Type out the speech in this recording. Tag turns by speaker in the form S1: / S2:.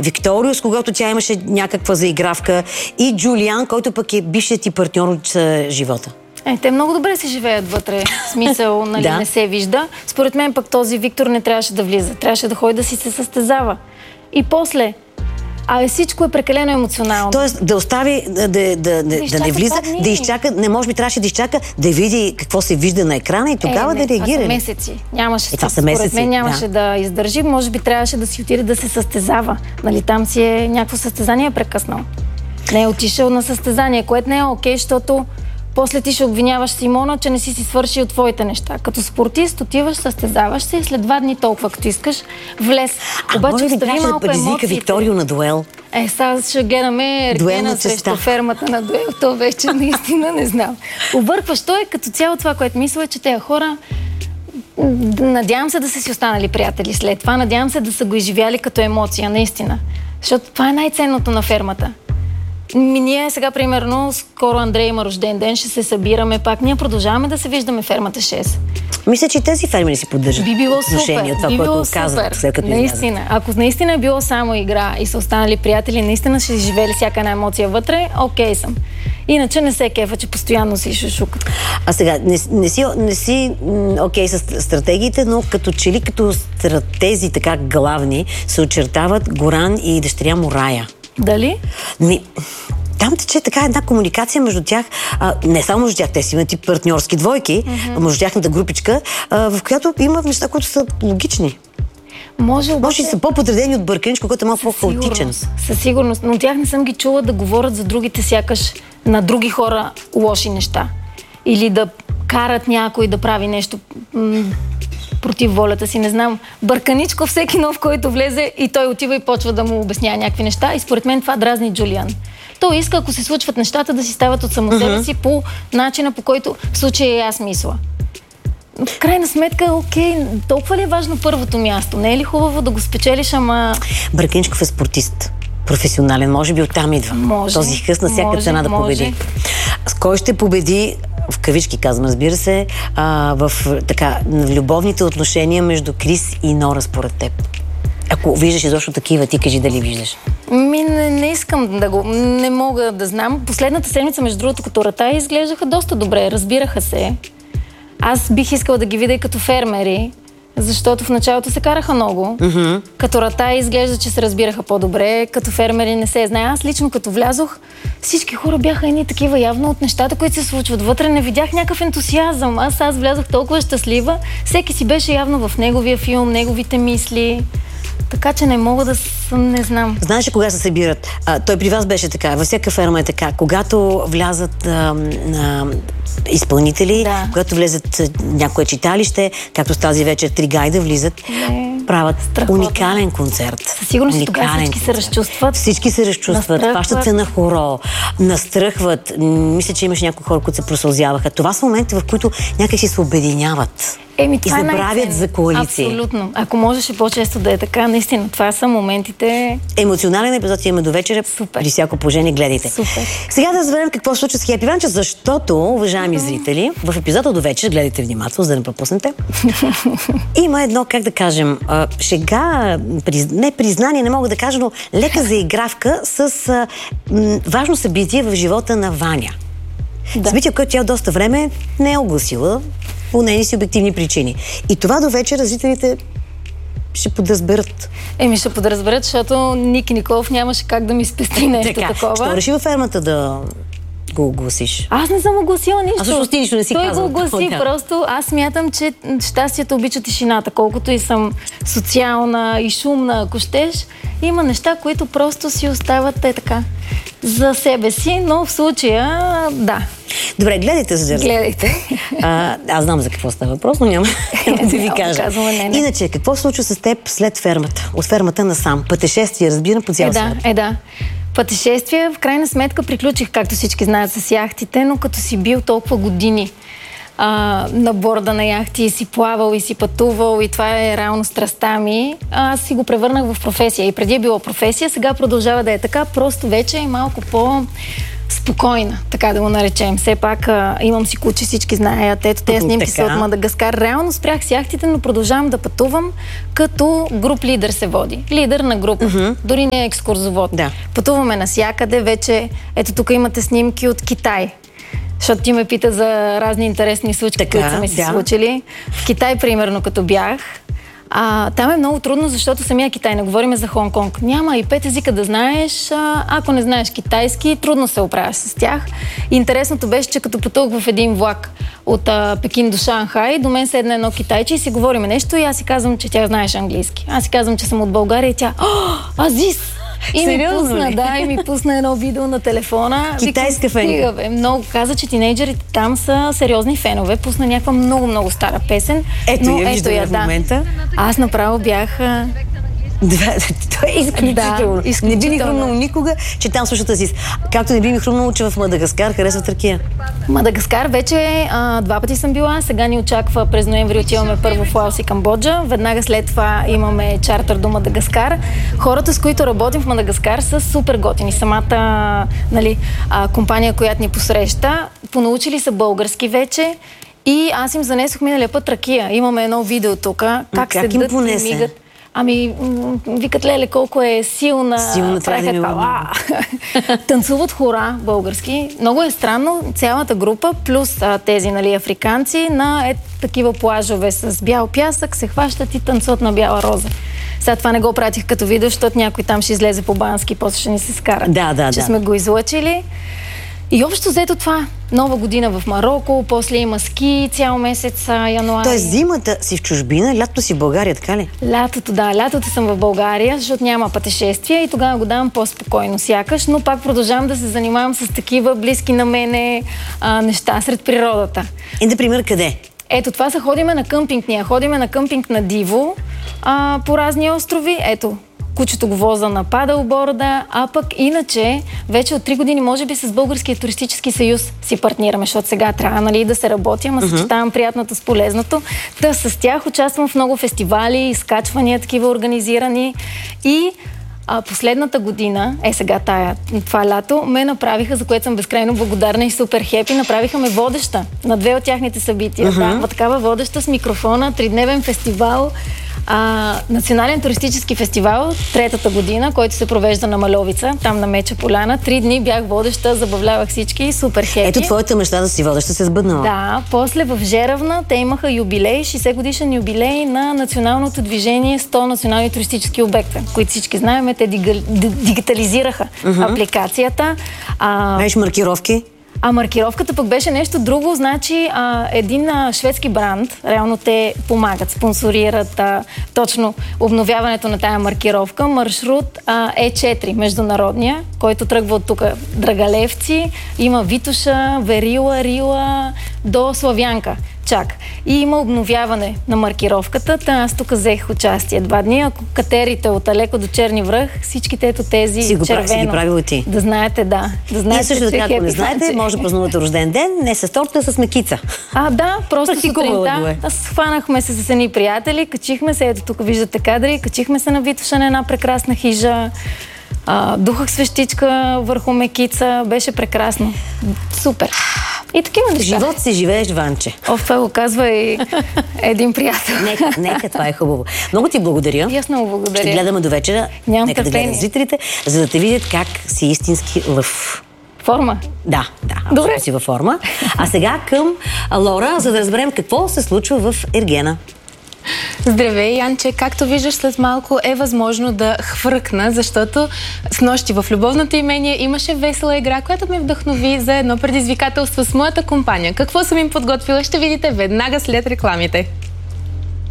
S1: Викторио, с когото тя имаше някаква заигравка, и Джулиан, който пък е бившият ти партньор от живота.
S2: Те много добре си живеят вътре. В смисъл, нали,
S1: Да.
S2: не се вижда. Според мен пък този Виктор не трябваше да влиза. Трябваше да ходи да си се състезава. И после... всичко е прекалено емоционално.
S1: Тоест да остави, да не влиза, да изчака, не може би трябваше да изчака, да види какво се вижда на екрана и тогава да реагира.
S2: Това са месеци. Нямаше,
S1: това са месеци,
S2: според мен нямаше да издържи. Може би трябваше да си отиде да се състезава. Нали, там си е някакво състезание прекъснал. Не е отишъл на състезание, което не е окей, защото после ти ще обвиняваш Симона, че не си свършил твоите неща. Като спортист отиваш, състезаваш се и след 2 дни толкова, като искаш, влез. Обаче остави малко
S1: да предизвика Викторио на дуел?
S2: Сега ще гледаме Ергена срещу фермата на дуел. То вече наистина не знам. Объркваш. То е като цяло това, което мисля, че тези хора, надявам се да са си останали приятели след това, надявам се да са го изживяли като емоция, наистина. Защото това е най-ценното на фермата. Ние сега, примерно, скоро Андрей има рожден ден, ще се събираме пак. Ние продължаваме да се виждаме фермата 6.
S1: Мисля, че тези фермери си поддържат
S2: отношения,
S1: това, което казват, след като
S2: наистина. Ако наистина е било само игра и са останали приятели, наистина ще живели всяка една емоция вътре, окей съм. Иначе не се кефа, че постоянно си шушукат.
S1: А сега, не си окей с стратегиите, но като че ли като стратези така главни се очертават Горан и дъщеря му Рая.
S2: Дали?
S1: Там тече така една комуникация между тях, не само между тях, те си имат и партньорски двойки, между тяхната групичка, в която има неща, които са логични.
S2: Може обаче...
S1: и са по-подредени от Бърканичко, който е малко по-хаотичен.
S2: Със сигурност, но тях не съм ги чула да говорят за другите, сякаш на други хора лоши неща. Или да карат някой да прави нещо против волята си, не знам. Бърканичко всеки нов, който влезе и той отива и почва да му обяснява някакви неща. И според мен това дразни Джулиан. Той иска, ако се случват нещата, да си стават от само себе си по начина, по който в случая и аз мисля. В крайна сметка, окей, толкова ли е важно първото място? Не е ли хубаво да го спечелиш, ама...
S1: Бърканичков е спортист. Професионален. Може би оттам идва.
S2: Може.
S1: Този хъс на всяка цена да победи. С кой ще победи, в кавички казвам, разбира се, в любовните отношения между Крис и Нора според теб? Ако виждаш изобщо такива, ти кажи дали виждаш.
S2: Не искам да го... Не мога да знам. Последната седмица, между другото, като Ратая, изглеждаха доста добре. Разбираха се. Аз бих искала да ги видя като фермери, защото в началото се караха много. Като Ратая изглежда, че се разбираха по-добре. Като фермери не се знае. Аз лично като влязох, всички хора бяха едни такива явно от нещата, които се случват вътре. Не видях някакъв ентусиазъм. Аз влязох толкова щастлива. Всеки си беше явно в неговия филм, неговите мисли. Така че не мога да не знам.
S1: Знаеш ли кога се събират? Той при вас беше така, във всяка ферма е така. Когато влязат изпълнители, когато влезат някое читалище, както с тази вечер 3 гайда влизат, правят уникален концерт.
S2: Със сигурност и тогава всички се разчувстват.
S1: Всички се разчувстват, хващат се на хоро, настръхват. Мисля, че имаше някои хора, които се просълзяваха. Това са моменти, в които някакси се обединяват. И забравят за коалиции.
S2: Абсолютно. Ако можеше по-често да е така, наистина, това са моментите...
S1: Емоционален епизод имаме до вечера. При всяко положение гледайте.
S2: Супер.
S1: Сега да разберем какво се случва с Хепи Ванча, защото, уважаеми зрители, в епизода до вечер, гледайте внимателно, за да не пропуснете. Има едно, как да кажем, шега, не признание, не мога да кажа, но лека заигравка с важно събитие в живота на Ваня. Събитие, което тя доста време не е огласила по нейни си обективни причини. И това до вечера зрителите ще подразберат.
S2: Ще подразберат, защото Ники Николов нямаше как да ми спести нещо такова.
S1: Що реши във фермата да го огласиш?
S2: Аз не съм огласила нищо.
S1: Всъщност ти нищо не си казала.
S2: Той го огласи, просто аз смятам, че щастието обича тишината. Колкото и съм социална и шумна, ако щеш, има неща, които просто си остават така за себе си, но в случая, да.
S1: Добре, гледайте за дързо.
S2: Гледайте.
S1: Аз знам за какво става въпрос, но няма да ви кажа. Иначе, какво се случва с теб след фермата? От фермата насам? Пътешествие, разбирам, по цял свят.
S2: Да. Пътешествия, в крайна сметка приключих, както всички знаят, с яхтите, но като си бил толкова години на борда на яхти и си плавал и си пътувал и това е реално страстта ми, аз си го превърнах в професия. И преди е било професия, сега продължава да е така, просто вече е малко спокойна, така да го наречем. Все пак имам си куче, всички знаят. Ето, тези снимки са от Мадагаскар. Реално спрях с яхтите, но продължавам да пътувам като груп лидер се води. Лидер на група. Дори не е екскурзовод. Да. Пътуваме навсякъде. Вече, ето тук имате снимки от Китай. Защото ти ме пита за разни интересни случки, които са ми се случили. В Китай, примерно, като бях, там е много трудно, защото самия Китай, не говорим за Хонг-Конг. Няма и 5 езика да знаеш. Ако не знаеш китайски, трудно се оправяш с тях. Интересното беше, че като пътувах в един влак от Пекин до Шанхай, до мен седна едно китайче и си говориме нещо и аз си казвам, че тя знаеш английски. Аз си казвам, че съм от България и тя Азис! И ми пусна едно видео на телефона.
S1: Китайска фенка.
S2: Много каза, че тинейджерите там са сериозни фенове. Пусна някаква много стара песен.
S1: Ето я виждаме в момента.
S2: Аз направо бях...
S1: Това е изключително. Не би ми хрумнало никога, че там слушат Азис. Както не би ми хрумнало, че в Мадагаскар харесва Тракия.
S2: Мадагаскар вече 2 пъти съм била. Сега ни очаква през ноември отиваме първо в Лаос и Камбоджа. Веднага след това имаме чартър до Мадагаскар. Хората, с които работим в Мадагаскар, са супер готини. Самата компания, която ни посреща, понаучили са български вече. И аз им занесох миналия път Тракия. Имаме едно видео тук. Как седат и мигат. Викат, леле, колко е силна. Танцуват хора български. Много е странно. Цялата група, плюс тези африканци, на такива плажове с бял пясък се хващат и танцуват на бяла роза. Сега това не го пратих като видео, защото някой там ще излезе по бански и после ще ни се скара. Че сме го излъчили. И общо взето това. Нова година в Мароко, после има ски цял месец януари.
S1: Тоест зимата си в чужбина, лятото си в България, така ли?
S2: Лятото съм в България, защото няма пътешествия и тогава го давам по-спокойно сякаш, но пак продължавам да се занимавам с такива близки на мене неща сред природата.
S1: И, например, къде?
S2: Ето това ходиме на къмпинг. Ние ходиме на къмпинг на Диво по разни острови. Ето, кучето го воза на падълборда, а пък иначе вече от 3 години може би с Българския туристически съюз си партнираме, защото сега трябва да се работи, ама съчетавам приятното с полезното. Та с тях участвам в много фестивали, изкачвания такива организирани и последната година, сега това лято, ме направиха, за което съм безкрайно благодарна и супер хепи, направиха ме водеща на 2 от тяхните събития. Такава водеща с микрофона, 3-дневен фестивал, национален туристически фестивал, 3-та година, който се провежда на Маловица, там на Меча поляна. 3 дни бях водеща, забавлявах всички, супер хепи.
S1: Ето твоята мечта да си водеща се сбъднала.
S2: Да, после в Жеравна те имаха юбилей, 60 годишен юбилей на националното движение 100 национални туристически обекта, които всички знаем, те дигитализираха апликацията.
S1: Знаеш маркировки?
S2: Маркировката пък беше нещо друго, значи един шведски бранд, реално те помагат, спонсорират точно обновяването на тая маркировка. Маршрут Е4, международния, който тръгва от тук Драгалевци, има Витоша, Верила, Рила до Славянка. Чак. И има обновяване на маркировката. Аз тук взех участие 2 дни. Ако катерите от Алеко до Черни връх, всичките ето тези червено.
S1: Си ги правила ти.
S2: Да знаете, да.
S1: И също така, ако не знаете, може да празнувате рожден ден, не с торта, а с мекица.
S2: Да, просто сутринта. Схванахме се с едни приятели, качихме се, ето тук виждате кадри, качихме се на Витоша на една прекрасна хижа. Духах свещичка върху мекица, беше прекрасно. Супер. И такива неща.
S1: Живот си живееш, Ванче.
S2: Това го казва и един приятел.
S1: Нека, това е хубаво. Много ти благодаря.
S2: И аз много благодаря.
S1: Ще гледаме до вечера. Нека да гледат зрителите, за да те видят как си истински лъв.
S2: Форма?
S1: Да, абсолютно си във форма. А сега към Лора, за да разберем какво се случва в Ергена.
S3: Здравей, Янче! Както виждаш, след малко е възможно да хвъркна, защото снощи в любовното имение имаше весела игра, която ме вдъхнови за едно предизвикателство с моята компания. Какво съм им подготвила, ще видите веднага след рекламите.